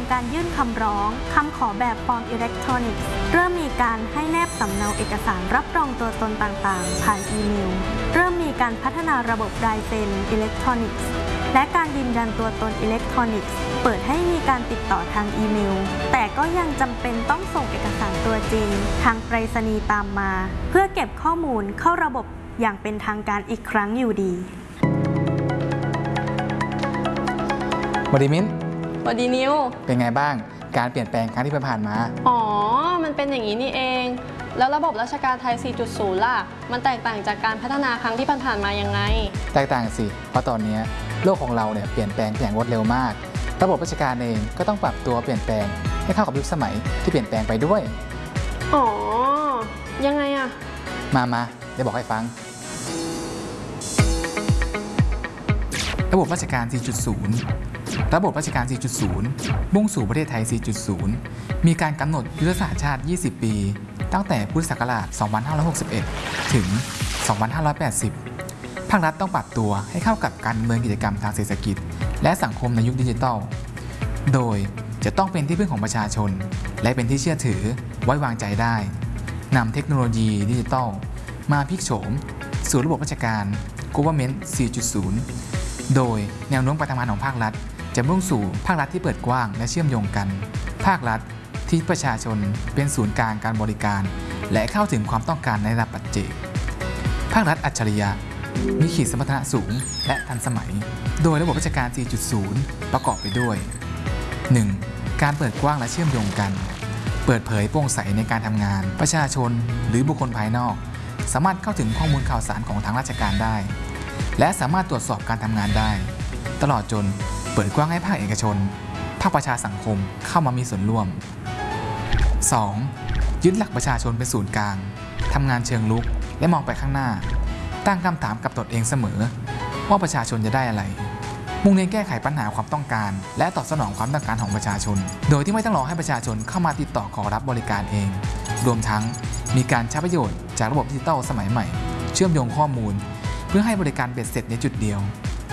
ำการยื่นคำร้องคำขอแบบฟอร์มอิเล็กทรอนิกส์เริ่มมีการให้แนบสำเนาเอกสารรับรองตัวตนต่างๆผ่านอีเมลเริ่มมีการพัฒนาระบบลายเซ็นอิเล็กทรอนิกส์และการยืนยันตัวตนอิเล็กทรอนิกส์เปิดให้มีการติดต่อทางอีเมลแต่ก็ยังจำเป็นต้องส่งเอกสารตัวจริงทางไปรษณีย์ตามมาเพื่อเก็บข้อมูลเข้าระบบอย่างเป็นทางการอีกครั้งอยู่ดีสวัสดีมิ้นสวัสดีนิวเป็นไงบ้างการเปลี่ยนแปลงครั้งที่ผ่านมาอ๋อมันเป็นอย่างนี้นี่เองแล้วระบบราชการไทย 4.0 ล่ะมันแตกต่างจากการพัฒนาครั้งที่ผ่านมายังไงแตกต่างสิเพราะตอนนี้โลกของเราเนี่ยเปลี่ยนแปลงอย่างรวดเร็วมากระบบราชการเองก็ต้องปรับตัวเปลี่ยนแปลงให้เข้ากับยุคสมัยที่เปลี่ยนแปลงไปด้วยอ๋อยังไงอะมาเดี๋ยวบอกให้ฟังระบบราชการ 4.0 ระบบราชการ 4.0 มุ่งสู่ประเทศไทย 4.0 มีการกำหนดยุทธศาสตร์ชาติ 20 ปี ตั้งแต่พุทธศักราช 2561 ถึง 2580 ภาครัฐต้องปรับตัวให้เข้ากับการดำเนินกิจกรรมทางเศรษฐกิจและสังคมในยุคดิจิทัล โดยจะต้องเป็นที่พึ่งของประชาชนและเป็นที่เชื่อถือไว้วางใจได้นำเทคโนโลยีดิจิทัลมาพลิกโฉมสู่ระบบราชการ Government 4.0 โดยแนวโน้มการทำงานของภาครัฐจะมุ่งสู่ภาครัฐที่เปิดกว้างและเชื่อมโยงกันภาครัฐที่ประชาชนเป็นศูนย์กลางการบริการและเข้าถึงความต้องการในระดับปัจเจกภาครัฐอัจฉริยะมีขีดสมรรถนะสูงและทันสมัยโดยระบบราชการ 4.0 ประกอบไปด้วย 1. การเปิดกว้างและเชื่อมโยงกันเปิดเผยโปร่งใสในการทำงานประชาชนหรือบุคคลภายนอกสามารถเข้าถึงข้อมูลข่าวสารของทางราชการได้และสามารถตรวจสอบการทำงานได้ตลอดจนเปิดกว้างให้ภาคเอกชนภาคประชาสังคมเข้ามามีส่วนร่วม 2. ยึดหลักประชาชนเป็นศูนย์กลางทำงานเชิงลุกและมองไปข้างหน้าตั้งคำถามกับตนเองเสมอว่าประชาชนจะได้อะไรมุ่งเน้นแก้ไขปัญหาความต้องการและตอบสนองความต้องการของประชาชนโดยที่ไม่ต้องรอให้ประชาชนเข้ามาติดต่อขอรับบริการเองรวมทั้งมีการใช้ประโยชน์จากระบบดิจิทัลสมัยใหม่เชื่อมโยงข้อมูลเพื่อให้บริการเบ็ดเสร็จในจุดเดียว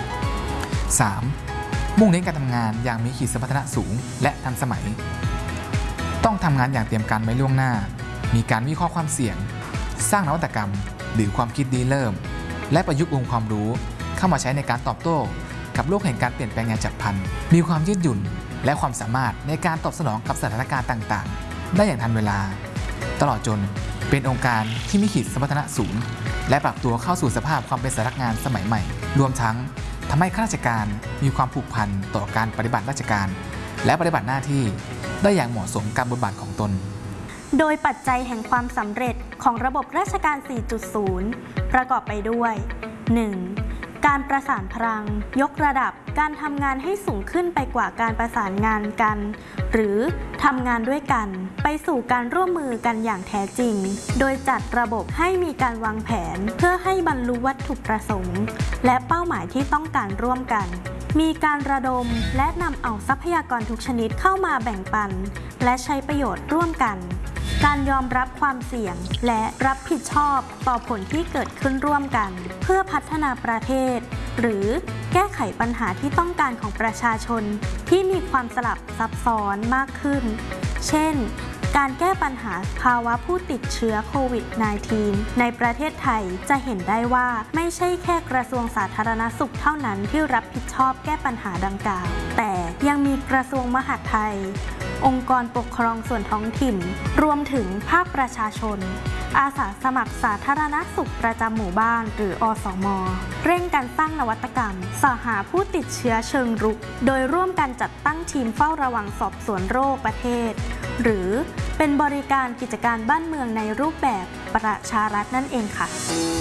3. มุ่งเน้นการทำงานอย่างมีขีดสมรรถนะสูงและทันสมัยต้องทำงานอย่างเตรียมการไว้ล่วงหน้ามีการวิเคราะห์ความเสี่ยงสร้างนวัตกรรมหรือความคิดริเริ่มและประยุกต์องค์ความรู้เข้ามาใช้ในการตอบโต้กับโลกแห่งการเปลี่ยนแปลงอย่างฉับพลันมีความยืดหยุ่นและความสามารถในการตอบสนองกับสถานการณ์ต่างๆได้อย่างทันเวลาตลอดจนเป็นองค์การที่มีขีดสมรรถนะสูงและปรับตัวเข้าสู่สภาพความเป็นสำนักงานสมัยใหม่รวมทั้งทำให้ข้าราชการมีความผูกพันต่อการปฏิบัติราชการและปฏิบัติหน้าที่ได้อย่างเหมาะสมกับบทบาทของตนโดยปัจจัยแห่งความสำเร็จของระบบราชการ 4.0 ประกอบไปด้วย 1. การประสานพลังยกระดับการทำงานให้สูงขึ้นไปกว่าการประสานงานกันหรือทำงานด้วยกันไปสู่การร่วมมือกันอย่างแท้จริงโดยจัดระบบให้มีการวางแผนเพื่อให้บรรลุวัตถุประสงค์และเป้าหมายที่ต้องการร่วมกันมีการระดมและนำเอาทรัพยากรทุกชนิดเข้ามาแบ่งปันและใช้ประโยชน์ร่วมกันการยอมรับความเสี่ยงและรับผิดชอบต่อผลที่เกิดขึ้นร่วมกันเพื่อพัฒนาประเทศหรือแก้ไขปัญหาที่ต้องการของประชาชนที่มีความสลับซับซ้อนมากขึ้นเช่นการแก้ปัญหาภาวะผู้ติดเชื้อโควิด -19 ในประเทศไทยจะเห็นได้ว่าไม่ใช่แค่กระทรวงสาธารณสุขเท่านั้นที่รับผิดชอบแก้ปัญหาดังกล่าวแต่ยังมีกระทรวงมหาดไทยองค์กรปกครองส่วนท้องถิ่นรวมถึงภาคประชาชนอาสาสมัครสาธารณสุขประจำหมู่บ้านหรืออสม.เร่งการสร้างนวัตกรรมสอหาผู้ติดเชื้อเชิงรุกโดยร่วมกันจัดตั้งทีมเฝ้าระวังสอบสวนโรคประเทศหรือเป็นบริการกิจการบ้านเมืองในรูปแบบประชารัฐนั่นเองค่ะ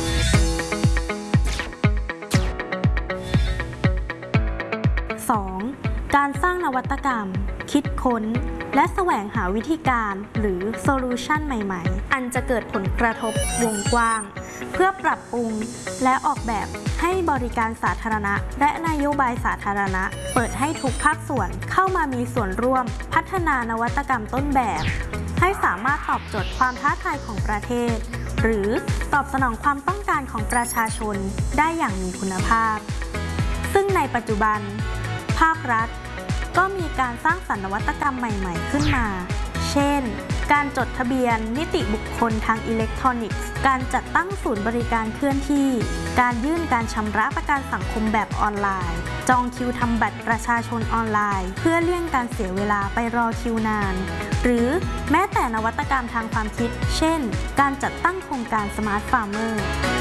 2. การสร้างนวัตกรรมคิดค้นและแสวงหาวิธีการหรือโซลูชันใหม่ๆอันจะเกิดผลกระทบวงกว้างเพื่อปรับปรุงและออกแบบให้บริการสาธารณะและนโยบายสาธารณะเปิดให้ทุกภาคส่วนเข้ามามีส่วนร่วมพัฒนานวัตกรรมต้นแบบให้สามารถตอบโจทย์ความท้าทายของประเทศหรือตอบสนองความต้องการของประชาชนได้อย่างมีคุณภาพซึ่งในปัจจุบันภาครัฐก็มีการสร้างสรรค์นวัตกรรมใหม่ๆขึ้นมา เช่น การจดทะเบียนนิติบุคคลทางอิเล็กทรอนิกส์ การจัดตั้งศูนย์บริการเคลื่อนที่ การยื่นการชำระประกันสังคมแบบออนไลน์ จองคิวทำบัตรประชาชนออนไลน์ เพื่อเลี่ยงการเสียเวลาไปรอคิวนาน หรือแม้แต่นวัตกรรมทางความคิด เช่น การจัดตั้งโครงการ Smart Farmer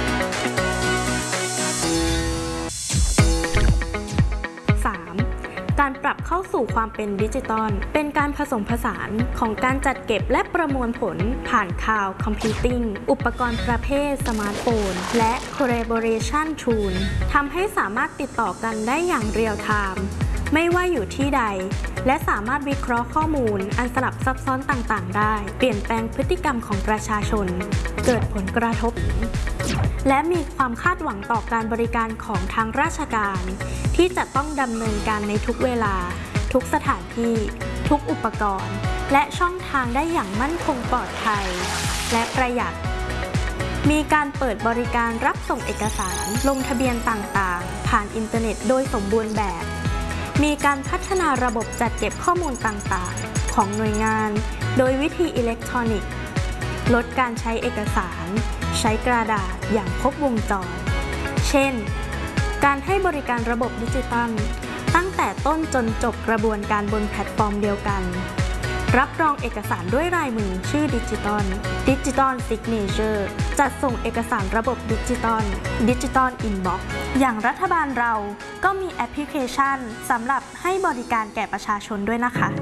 การปรับเข้าสู่ความเป็นดิจิตอลเป็นการผสมผสานของการจัดเก็บและประมวลผลผ่านคลาวด์คอมพิวติ้งอุปกรณ์ประเภทสมาร์ทโฟนและ Collaboration Tool ทำให้สามารถติดต่อกันได้อย่างเรียลไทม์ไม่ว่าอยู่ที่ใดและสามารถวิเคราะห์ข้อมูลอันสลับซับซ้อนต่างๆได้เปลี่ยนแปลงพฤติกรรมของประชาชนเกิดผลกระทบและมีความคาดหวังต่อการบริการของทางราชการที่จะต้องดำเนินการในทุกเวลาทุกสถานที่ทุกอุปกรณ์และช่องทางได้อย่างมั่นคงปลอดภัยและประหยัดมีการเปิดบริการรับส่งเอกสารลงทะเบียนต่างๆผ่านอินเทอร์เน็ตโดยสมบูรณ์แบบมีการพัฒนาระบบจัดเก็บข้อมูลต่างๆของหน่วยงานโดยวิธีอิเล็กทรอนิกส์ลดการใช้เอกสารใช้กระดาษอย่างครบวงจรเช่นการให้บริการระบบดิจิตอลตั้งแต่ต้นจนจบกระบวนการบนแพลตฟอร์มเดียวกันรับรองเอกสารด้วยลายมือชื่อดิจิตอลซิกเนเจอร์จัดส่งเอกสารระบบดิจิตอลอินบ็อกซ์อย่างรัฐบาลเราก็มีแอปพลิเคชันสำหรับให้บริการแก่ประชาชนด้วยนะคะ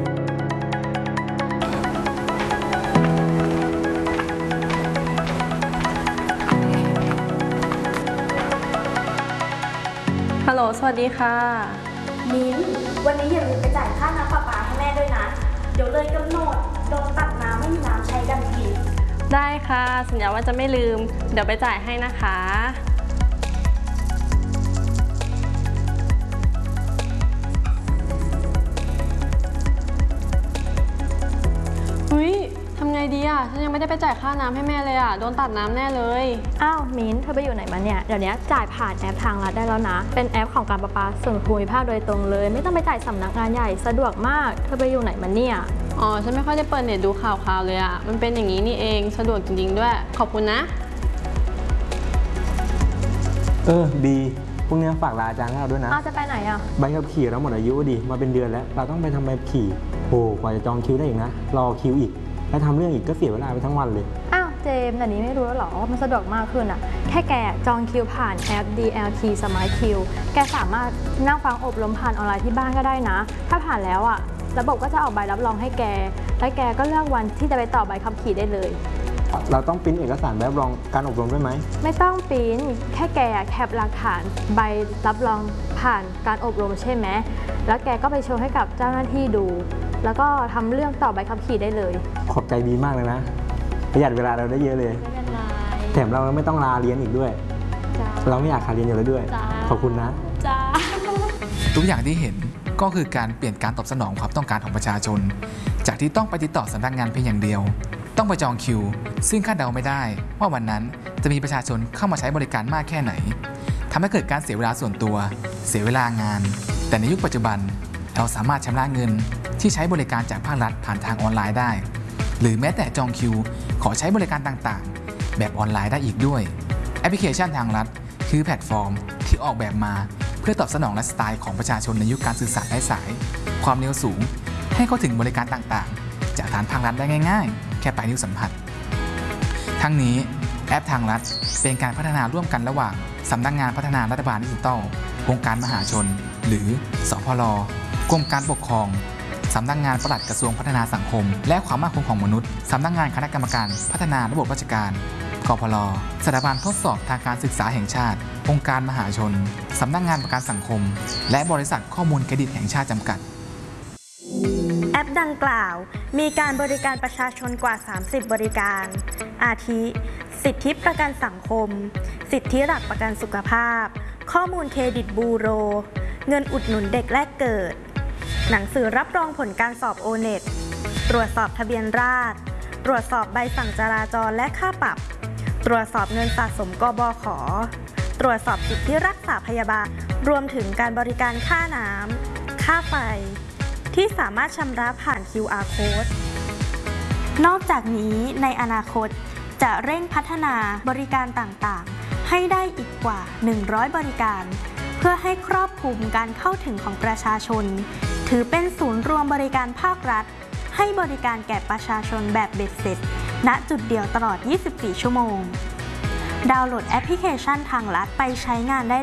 ฮัลโหลสวัสดีค่ะมิ้นวันนี้อย่าลืมไปจ่ายค่าน้ำประปาให้แม่ด้วยนะเดี๋ยวเลยกำหนดโดนตัดน้ำไม่มีน้ำใช้กันทีได้ค่ะสัญญาว่าจะไม่ลืมเดี๋ยวไปจ่ายให้นะคะทำไงดีอ่ะฉันยังไม่ได้ไปจ่ายค่าน้ำให้แม่เลยอ่ะโดนตัดน้ำแน่เลยอ้าวมิ้นเธอไปอยู่ไหนมาเนี่ยเดี๋ยวนี้จ่ายผ่านแอปทางรัฐได้แล้วนะเป็นแอปของการประปาส่วนภูมิภาคโดยตรงเลยไม่ต้องไปจ่ายสำนักงานใหญ่สะดวกมากเธอไปอยู่ไหนมาเนี่ยอ๋อฉันไม่ค่อยได้เปิดเน็ตดูข่าวเลยอ่ะมันเป็นอย่างนี้นี่เองสะดวกจริงๆด้วยขอบคุณนะบีพรุ่งนี้ฝากลาอาจารย์ให้เราด้วยนะจะไปไหนอ่ะใบขับขี่เราหมดอายุดิมาเป็นเดือนแล้วเราต้องไปทำใบขับขี่โอ้กว่าจะจองคิวได้อีกนะรอคิวอีกแล้วทำเรื่องอีกก็เสียเวลาไปทั้งวันเลยอ้าวเจมส์แต่นี้ไม่รู้แล้วหรอว่ามันสะดวกมากขึ้นอ่ะแค่แกจองคิวผ่านแอป DLT Smart Q แกสามารถนั่งฟังอบรมผ่านออนไลน์ที่บ้านก็ได้นะถ้าผ่านแล้วอ่ะระบบก็จะออกใบรับรองให้แกและแกก็เลือกวันที่จะไปต่อใบขับขี่ได้เลยเราต้องปริ้นเอกสารใบรับรองการอบรมด้วยไหมไม่ต้องปริ้นแค่แกแคปหลักฐานใบรับรองผ่านการอบรมใช่ไหมแล้วแกก็ไปโชว์ให้กับเจ้าหน้าที่ดูแล้วก็ทำเรื่องต่อใบขับขี่ได้เลยขอบใจดีมากเลยนะประหยัดเวลาเราได้เยอะเลยไม่เป็นไรแถมเราไม่ต้องลาเรียนอีกด้วยเราไม่อยากขาดเรียนอยู่แล้วด้วยขอบคุณนะจ้าทุกอย่างที่เห็นก็คือการเปลี่ยนการตอบสนองความต้องการของประชาชนจากที่ต้องไปติดต่อสำนักงานเพียงอย่างเดียวต้องไปจองคิวซึ่งคาดเดาไม่ได้ว่าวันนั้นจะมีประชาชนเข้ามาใช้บริการมากแค่ไหนทำให้เกิดการเสียเวลาส่วนตัวเสียเวลางานแต่ในยุคปัจจุบันเราสามารถชำระเงินที่ใช้บริการจากภาครัฐผ่านทางออนไลน์ได้หรือแม้แต่จองคิวขอใช้บริการต่างๆแบบออนไลน์ได้อีกด้วยแอปพลิเคชันทางรัฐคือแพลตฟอร์มที่ออกแบบมาเพื่อตอบสนองไลฟ์สไตล์ของประชาชนในยุคการสื่อสารไร้สายความเร็วสูงให้เข้าถึงบริการต่างๆจากฐานภาครัฐได้ง่ายๆแค่ปลายนิ้วสัมผัสทั้งนี้แอปทางรัฐเป็นการพัฒนาร่วมกันระหว่างสำนักงานพัฒนารัฐบาลดิจิทัลองค์การมหาชนหรือสพล.กรมการปกครองสำนักงานปลัดกระทรวงพัฒนาสังคมและความมั่นคงของมนุษย์สำนักงานคณะกรรมการพัฒนาระบบราชการกพล.สถาบันทดสอบทางการศึกษาแห่งชาติองค์การมหาชนสำนักงานประกันสังคมและบริษัทข้อมูลเครดิตแห่งชาติจำกัดแอปดังกล่าวมีการบริการประชาชนกว่า 30 บริการอาทิสิทธิประกันสังคมสิทธิหลักประกันสุขภาพข้อมูลเครดิตบูโรเงินอุดหนุนเด็กแรกเกิดหนังสือรับรองผลการสอบโอเน็ตตรวจสอบทะเบียนราษฎร์ตรวจสอบใบสั่งจราจรและค่าปรับตรวจสอบเงินสะสมกบข.ตรวจสอบสิทธิรักษาพยาบาลรวมถึงการบริการค่าน้ำค่าไฟที่สามารถชำระผ่าน QR Code นอกจากนี้ในอนาคตจะเร่งพัฒนาบริการต่างๆให้ได้อีกกว่า100บริการเพื่อให้ครอบคลุมการเข้าถึงของประชาชนถือเป็นศูนย์รวมบริการภาครัฐให้บริการแก่ประชาชนแบบเบ็ดเสร็จณจุดเดียวตลอด 24 ชั่วโมงดาวน์โหลดแอปพลิเคชันทางลัดไปใช้งานได้